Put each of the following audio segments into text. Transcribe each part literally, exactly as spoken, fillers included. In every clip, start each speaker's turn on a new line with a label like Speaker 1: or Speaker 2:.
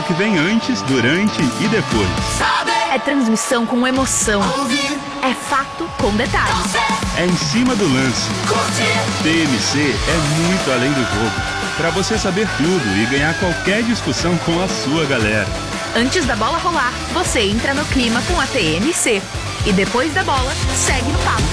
Speaker 1: que vem antes, durante e depois.
Speaker 2: É transmissão com emoção. É fato com detalhes.
Speaker 1: É em cima do lance. T M C é muito além do jogo. Para você saber tudo e ganhar qualquer discussão com a sua galera.
Speaker 2: Antes da bola rolar, você entra no clima com a T M C. E depois da bola, segue no papo.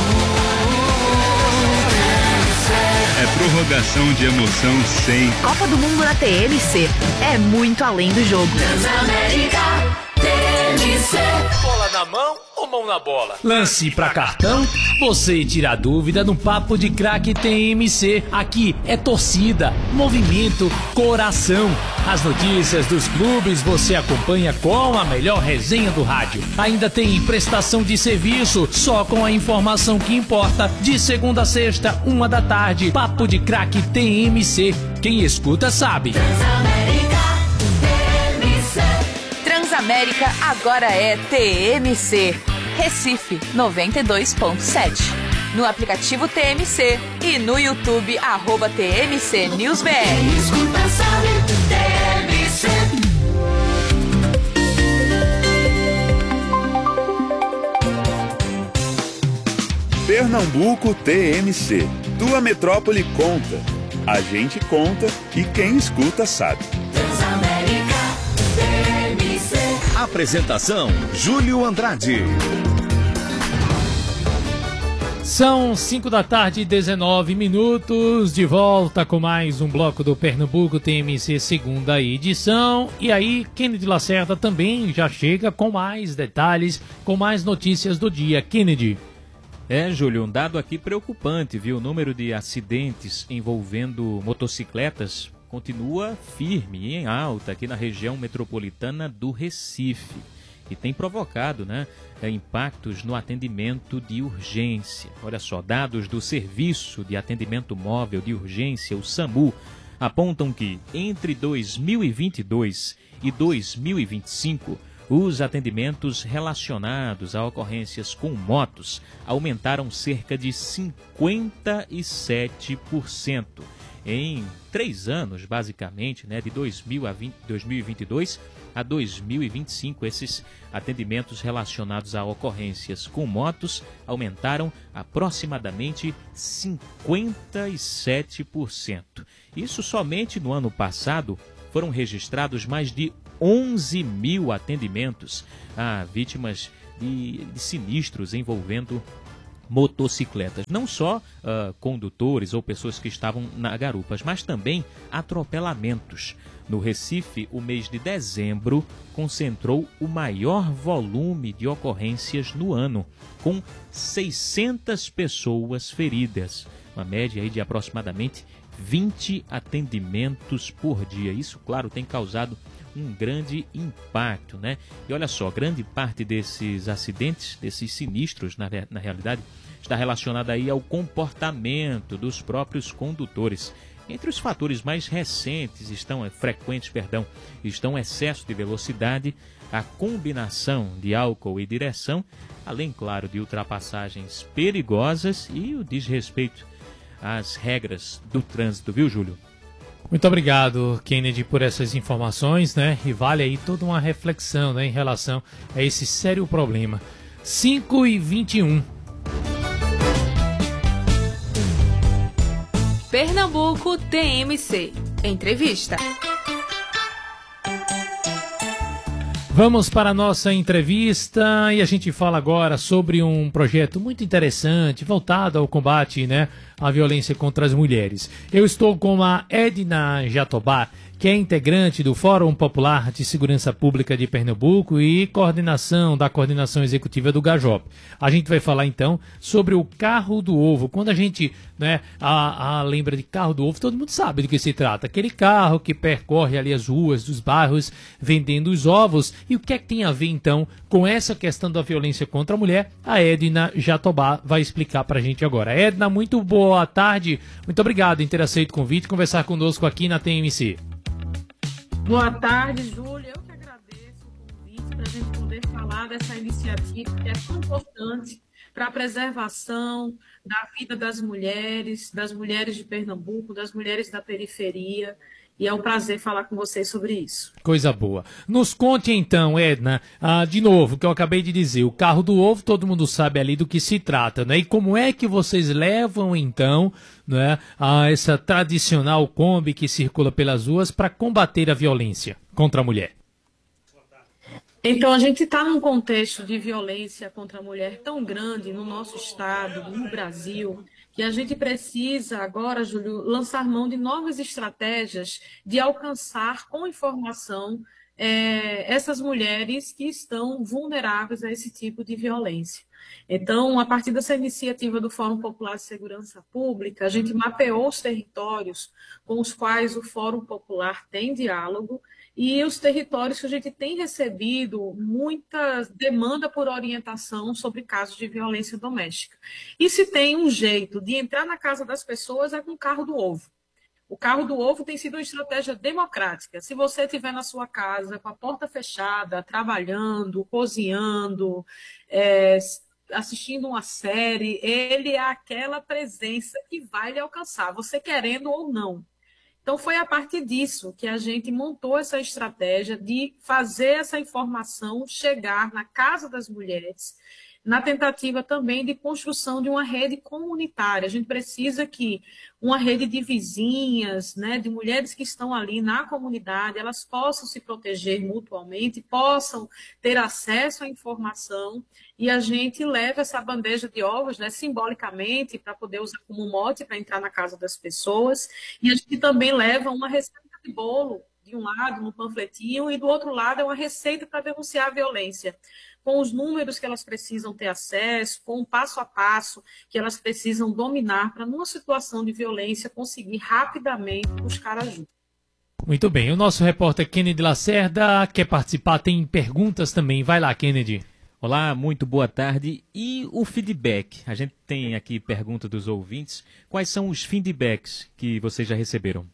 Speaker 1: É prorrogação de emoção sem...
Speaker 2: Copa do Mundo na T M C. É muito além do jogo.
Speaker 3: Transamérica T M C. Bola na mão ou mão na bola?
Speaker 4: Lance pra cartão? Você tira a dúvida no Papo de Craque T M C. Aqui é torcida, movimento, coração. As notícias dos clubes você acompanha com a melhor resenha do rádio. Ainda tem prestação de serviço, só com a informação que importa. De segunda a sexta, uma da tarde. Papo de Craque T M C. Quem escuta sabe.
Speaker 3: Transamérica T M C.
Speaker 2: Transamérica agora é T M C. Recife noventa e dois ponto sete. No aplicativo T M C e no YouTube, arroba T M C News B R.
Speaker 3: Escuta, sabe, T M C.
Speaker 1: Pernambuco T M C. Tua metrópole conta. A gente conta e quem escuta sabe.
Speaker 3: Transamérica T M C.
Speaker 5: Apresentação: Júlio Andrade.
Speaker 4: São cinco da tarde e dezenove minutos, de volta com mais um bloco do Pernambuco T M C, segunda edição. E aí, Kennedy Lacerda também já chega com mais detalhes, com mais notícias do dia. Kennedy.
Speaker 6: É, Júlio, um dado aqui preocupante, viu? O número de acidentes envolvendo motocicletas continua firme e em alta aqui na região metropolitana do Recife. E tem provocado, né, impactos no atendimento de urgência. Olha só, dados do Serviço de Atendimento Móvel de Urgência, o SAMU, apontam que entre dois mil e vinte e dois e dois mil e vinte e cinco, os atendimentos relacionados a ocorrências com motos aumentaram cerca de cinquenta e sete por cento. Em três anos, basicamente, né, de dois mil a vinte, dois mil e vinte e dois a dois mil e vinte e cinco, esses atendimentos relacionados a ocorrências com motos aumentaram aproximadamente cinquenta e sete por cento. Isso somente no ano passado foram registrados mais de onze mil atendimentos a vítimas de, de sinistros envolvendo motocicletas. Não só uh, condutores ou pessoas que estavam na garupas, mas também atropelamentos. No Recife, o mês de dezembro concentrou o maior volume de ocorrências no ano, com seiscentas pessoas feridas, uma média aí de aproximadamente vinte atendimentos por dia. Isso, claro, tem causado um grande impacto, né? E olha só, grande parte desses acidentes, desses sinistros, na, na realidade, está relacionada aí ao comportamento dos próprios condutores. Entre os fatores mais recentes estão, frequentes, perdão, estão o excesso de velocidade, a combinação de álcool e direção, além, claro, de ultrapassagens perigosas e o desrespeito às regras do trânsito, viu, Júlio?
Speaker 4: Muito obrigado, Kennedy, por essas informações, né? E vale aí toda uma reflexão, né, em relação a esse sério problema. cinco e vinte e um.
Speaker 2: Pernambuco T M C. Entrevista.
Speaker 4: Vamos para a nossa entrevista e a gente fala agora sobre um projeto muito interessante voltado ao combate, né, à violência contra as mulheres. Eu estou com a Edna Jatobá, que é integrante do Fórum Popular de Segurança Pública de Pernambuco e coordenação da Coordenação Executiva do Gajop. A gente vai falar então sobre o carro do ovo. Quando a gente, né, a, a lembra de carro do ovo, todo mundo sabe do que se trata. Aquele carro que percorre ali as ruas dos bairros vendendo os ovos. E o que é que tem a ver então com essa questão da violência contra a mulher? A Edna Jatobá vai explicar pra gente agora. Edna, muito boa tarde. Muito obrigado em ter aceito o convite e conversar conosco aqui na T M C.
Speaker 7: Boa tarde, Júlia. Eu que agradeço o convite para a gente poder falar dessa iniciativa que é tão importante para a preservação da vida das mulheres, das mulheres de Pernambuco, das mulheres da periferia. E é um prazer falar com vocês sobre isso.
Speaker 4: Coisa boa. Nos conte então, Edna, ah, de novo, que eu acabei de dizer, o carro do ovo, todo mundo sabe ali do que se trata, né? E como é que vocês levam então, né, a essa tradicional Kombi que circula pelas ruas para combater a violência contra a mulher?
Speaker 7: Então, a gente está num contexto de violência contra a mulher tão grande no nosso estado, no Brasil, que a gente precisa agora, Júlio, lançar mão de novas estratégias de alcançar com informação é, essas mulheres que estão vulneráveis a esse tipo de violência. Então, a partir dessa iniciativa do Fórum Popular de Segurança Pública, a gente mapeou os territórios com os quais o Fórum Popular tem diálogo e os territórios que a gente tem recebido muita demanda por orientação sobre casos de violência doméstica. E se tem um jeito de entrar na casa das pessoas é com o carro do ovo. O carro do ovo tem sido uma estratégia democrática. Se você estiver na sua casa com a porta fechada, trabalhando, cozinhando, é, assistindo uma série, ele é aquela presença que vai lhe alcançar, você querendo ou não. Então, foi a partir disso que a gente montou essa estratégia de fazer essa informação chegar na casa das mulheres, na tentativa também de construção de uma rede comunitária. A gente precisa que uma rede de vizinhas, né, de mulheres que estão ali na comunidade, elas possam se proteger mutuamente, possam ter acesso à informação, e a gente leva essa bandeja de ovos, né, simbolicamente, para poder usar como mote para entrar na casa das pessoas, e a gente também leva uma receita de bolo, de um lado, no panfletinho, e do outro lado é uma receita para denunciar a violência, com os números que elas precisam ter acesso, com o passo a passo que elas precisam dominar para, numa situação de violência, conseguir rapidamente buscar ajuda.
Speaker 4: Muito bem, o nosso repórter Kennedy Lacerda quer participar, tem perguntas também. Vai lá, Kennedy.
Speaker 6: Olá, muito boa tarde. E o feedback? A gente tem aqui pergunta dos ouvintes. Quais são os feedbacks que vocês já receberam?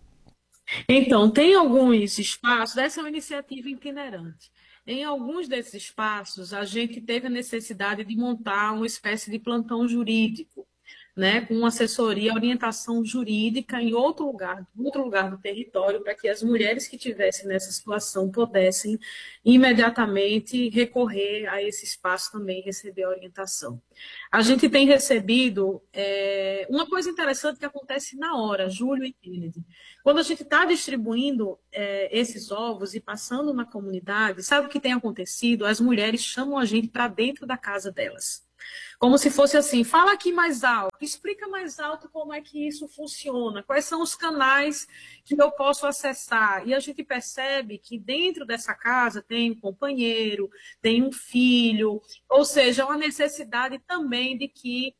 Speaker 7: Então, tem alguns espaços, essa é uma iniciativa itinerante. Em alguns desses espaços, a gente teve a necessidade de montar uma espécie de plantão jurídico, né, com assessoria, orientação jurídica em outro lugar, em outro lugar do território, para que as mulheres que estivessem nessa situação pudessem imediatamente recorrer a esse espaço também e receber a orientação. A gente tem recebido é, uma coisa interessante que acontece na hora, Júlio e Kennedy. Quando a gente está distribuindo é, esses ovos e passando na comunidade, sabe o que tem acontecido? As mulheres chamam a gente para dentro da casa delas. Como se fosse assim, fala aqui mais alto, explica mais alto como é que isso funciona, quais são os canais que eu posso acessar. E a gente percebe que dentro dessa casa tem um companheiro, tem um filho, ou seja, uma necessidade também de que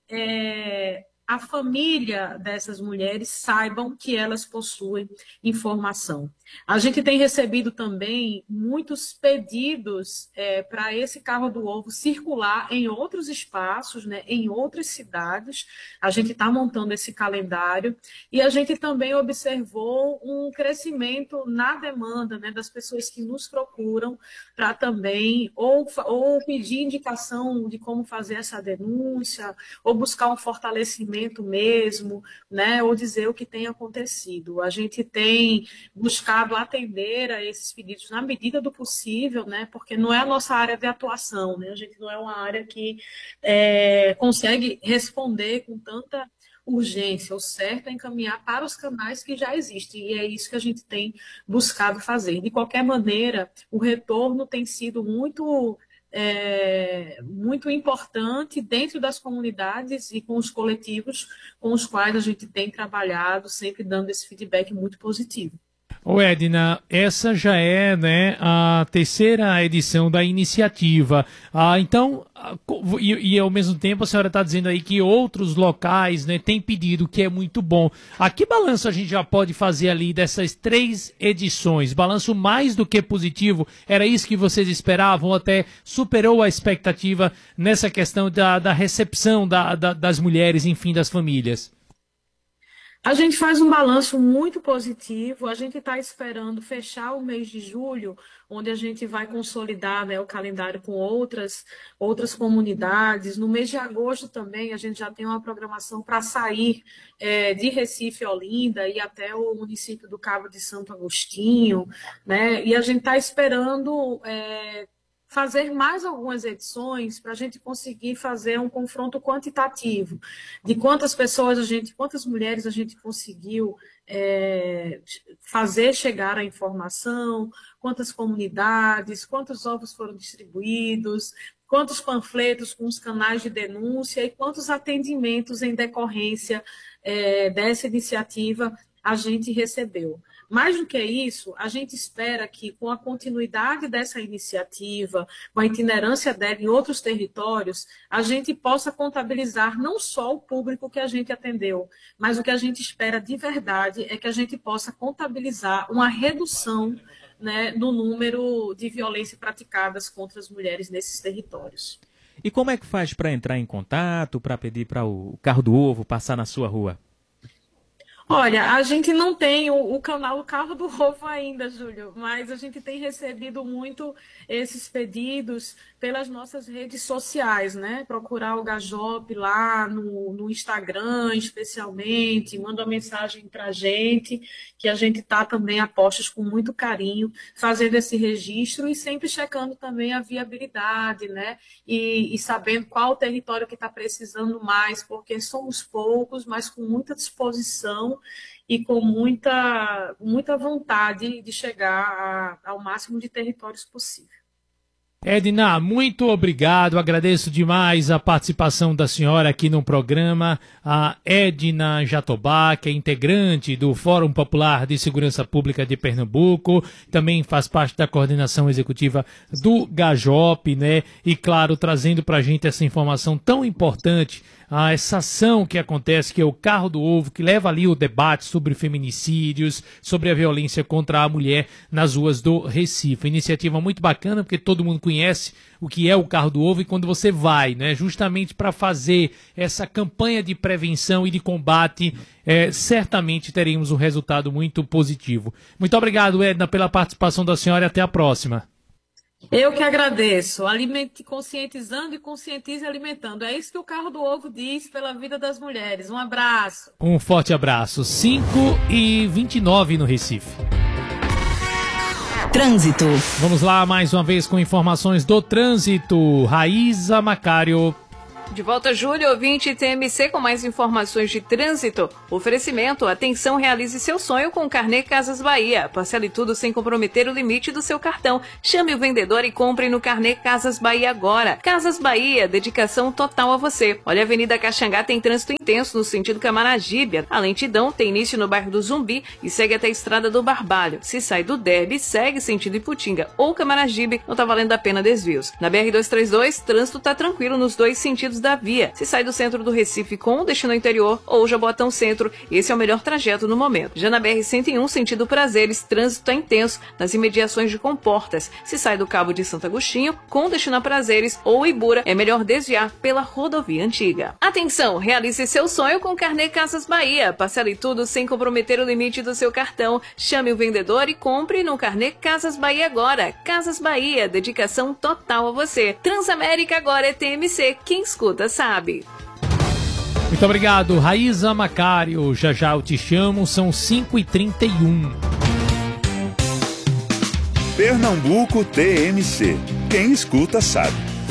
Speaker 7: é, a família dessas mulheres saibam que elas possuem informação. A gente tem recebido também muitos pedidos é, para esse carro do ovo circular em outros espaços, né, em outras cidades. A gente está montando esse calendário e a gente também observou um crescimento na demanda, né, das pessoas que nos procuram para também ou, ou pedir indicação de como fazer essa denúncia, ou buscar um fortalecimento mesmo, né, ou dizer o que tem acontecido. A gente tem buscado atender a esses pedidos na medida do possível, né? Porque não é a nossa área de atuação, né? A gente não é uma área que é, consegue responder com tanta urgência. O certo é encaminhar para os canais que já existem, e é isso que a gente tem buscado fazer. De qualquer maneira, o retorno tem sido muito... É, muito importante dentro das comunidades e com os coletivos com os quais a gente tem trabalhado, sempre dando esse feedback muito positivo.
Speaker 4: Ô Edna, essa já é, né, a terceira edição da iniciativa. Ah, então, e, e ao mesmo tempo a senhora está dizendo aí que outros locais, né, têm pedido, que é muito bom. A que balanço a gente já pode fazer ali dessas três edições? Balanço mais do que positivo? Era isso que vocês esperavam ou até superou a expectativa nessa questão da, da recepção da, da, das mulheres, enfim, das famílias?
Speaker 7: A gente faz um balanço muito positivo, a gente está esperando fechar o mês de julho, onde a gente vai consolidar, né, o calendário com outras, outras comunidades. No mês de agosto também a gente já tem uma programação para sair é, de Recife e Olinda e até o município do Cabo de Santo Agostinho, né? E a gente está esperando é, fazer mais algumas edições para a gente conseguir fazer um confronto quantitativo de quantas pessoas a gente, quantas mulheres a gente conseguiu é, fazer chegar a informação, quantas comunidades, quantos ovos foram distribuídos, quantos panfletos com os canais de denúncia e quantos atendimentos em decorrência é, dessa iniciativa a gente recebeu. Mais do que isso, a gente espera que, com a continuidade dessa iniciativa, com a itinerância dela em outros territórios, a gente possa contabilizar não só o público que a gente atendeu, mas o que a gente espera de verdade é que a gente possa contabilizar uma redução, né, no número de violências praticadas contra as mulheres nesses territórios.
Speaker 6: E como é que faz para entrar em contato, para pedir para o carro do ovo passar na sua rua?
Speaker 7: Olha, a gente não tem o, o canal Carro do Ovo ainda, Júlio, mas a gente tem recebido muito esses pedidos pelas nossas redes sociais, né? Procurar o Gajop lá no, no Instagram, especialmente, manda uma mensagem para a gente, que a gente está também a postos com muito carinho, fazendo esse registro e sempre checando também a viabilidade, né? E, e sabendo qual o território que está precisando mais, porque somos poucos, mas com muita disposição e com muita, muita vontade de chegar a, ao máximo de territórios possível.
Speaker 4: Edna, muito obrigado, agradeço demais a participação da senhora aqui no programa, a Edna Jatobá, que é integrante do Fórum Popular de Segurança Pública de Pernambuco, também faz parte da coordenação executiva do Gajop, né? E claro, trazendo pra gente essa informação tão importante, a essa ação que acontece, que é o Carro do Ovo, que leva ali o debate sobre feminicídios, sobre a violência contra a mulher nas ruas do Recife. Iniciativa muito bacana, porque todo mundo conhece o que é o Carro do Ovo e quando você vai, né, justamente para fazer essa campanha de prevenção e de combate, é, certamente teremos um resultado muito positivo. Muito obrigado, Edna, pela participação da senhora e até a próxima.
Speaker 7: Eu que agradeço. Alimente conscientizando e conscientize alimentando. É isso que o Carro do Ovo diz pela vida das mulheres. Um abraço.
Speaker 4: Um forte abraço. cinco e vinte e nove no Recife.
Speaker 8: Trânsito.
Speaker 4: Vamos lá mais uma vez com informações do trânsito. Raíza Macário.
Speaker 2: De volta, Júlio, ouvinte T M C, com mais informações de trânsito. Oferecimento, atenção, realize seu sonho com o Carnê Casas Bahia. Parcele tudo sem comprometer o limite do seu cartão. Chame o vendedor e compre no Carnê Casas Bahia agora. Casas Bahia, dedicação total a você. Olha, a Avenida Caxangá tem trânsito intenso no sentido Camaragibe. A lentidão tem início no bairro do Zumbi e segue até a Estrada do Barbalho. Se sai do Derby, segue sentido Iputinga ou Camaragibe, não tá valendo a pena desvios. Na B R duzentos e trinta e dois, trânsito tá tranquilo nos dois sentidos da via. Se sai do centro do Recife com destino ao interior ou Jaboatão Centro, esse é o melhor trajeto no momento. Já na B R cento e um, sentido Prazeres, trânsito é intenso nas imediações de Comportas. Se sai do Cabo de Santo Agostinho com destino a Prazeres ou Ibura, é melhor desviar pela rodovia antiga. Atenção, realize seu sonho com o Carnê Casas Bahia. Parcele tudo sem comprometer o limite do seu cartão. Chame o vendedor e compre no Carnê Casas Bahia agora. Casas Bahia, dedicação total a você. Transamérica agora é T M C. Quem escuta sabe.
Speaker 4: Muito obrigado, Raíza Macário. Já já eu te chamo, são cinco e trinta e um.
Speaker 5: Pernambuco T M C. Quem escuta sabe.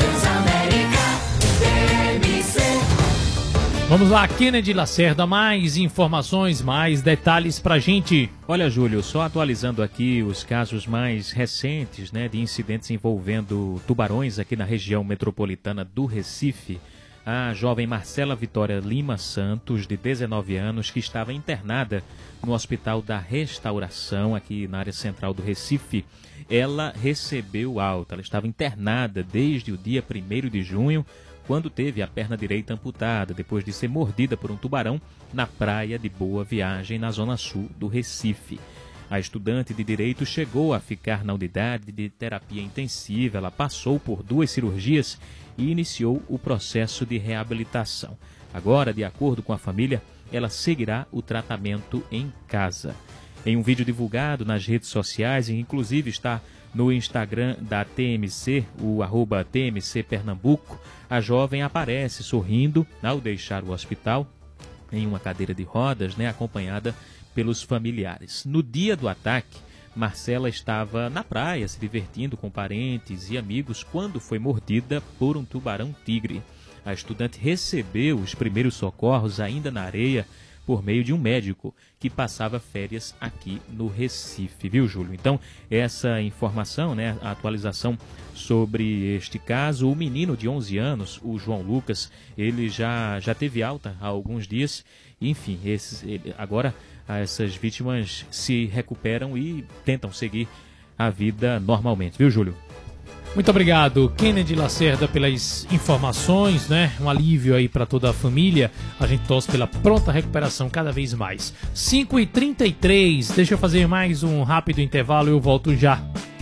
Speaker 4: Vamos lá, Kennedy Lacerda, mais informações, mais detalhes pra gente.
Speaker 6: Olha, Júlio, só atualizando aqui os casos mais recentes, né, de incidentes envolvendo tubarões aqui na região metropolitana do Recife. A jovem Marcela Vitória Lima Santos, de dezenove anos, que estava internada no Hospital da Restauração, aqui na área central do Recife, ela recebeu alta. Ela estava internada desde o dia primeiro de junho, quando teve a perna direita amputada, depois de ser mordida por um tubarão na praia de Boa Viagem, na zona sul do Recife. A estudante de Direito chegou a ficar na unidade de terapia intensiva. Ela passou por duas cirurgias e iniciou o processo de reabilitação. Agora, de acordo com a família, ela seguirá o tratamento em casa. Em um vídeo divulgado nas redes sociais, e inclusive está no Instagram da T M C, o arroba T M C Pernambuco, a jovem aparece sorrindo ao deixar o hospital em uma cadeira de rodas, né, acompanhada pelos familiares. No dia do ataque, Marcela estava na praia se divertindo com parentes e amigos quando foi mordida por um tubarão-tigre. A estudante recebeu os primeiros socorros ainda na areia por meio de um médico que passava férias aqui no Recife, viu, Júlio? Então, essa informação, né, a atualização sobre este caso, o menino de onze anos, o João Lucas, ele já, já teve alta há alguns dias, enfim, esses, ele, agora essas vítimas se recuperam e tentam seguir a vida normalmente, viu, Júlio?
Speaker 4: Muito obrigado, Kennedy Lacerda, pelas informações, né? Um alívio aí para toda a família. A gente torce pela pronta recuperação cada vez mais. cinco e trinta e três, deixa eu fazer mais um rápido intervalo e eu volto já.